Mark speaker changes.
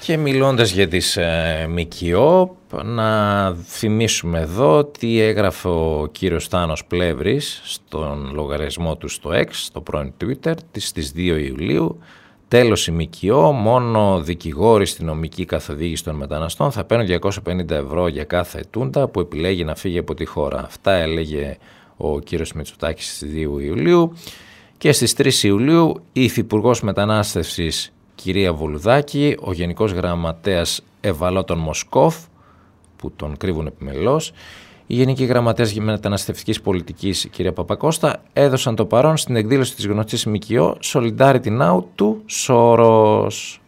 Speaker 1: Και μιλώντας για τις ΜΚΟ, να θυμίσουμε εδώ τι έγραφε ο κύριος Θάνος Πλεύρης στον λογαριασμό του στο X, στο πρώην Twitter, στις 2 Ιουλίου. Τέλος η ΜΚΟ, μόνο δικηγόροι στη νομική καθοδήγηση των μεταναστών θα παίρνουν 250 ευρώ για κάθε ετούντα που επιλέγει να φύγει από τη χώρα. Αυτά έλεγε ο κύριος Μητσοτάκης στις 2 Ιουλίου. Και στις 3 Ιουλίου η Υφυπουργός Μετανάστευσης κυρία Βουλουδάκη, ο Γενικός Γραμματέας Ευαλώτων Μοσκόφ, που τον κρύβουν επιμελώς, η Γενική Γραμματέας Μεταναστευτικής Πολιτικής κυρία Παπακώστα έδωσαν το παρόν στην εκδήλωση της γνωστής ΜΚΟ Solidarity Now του Σόρος.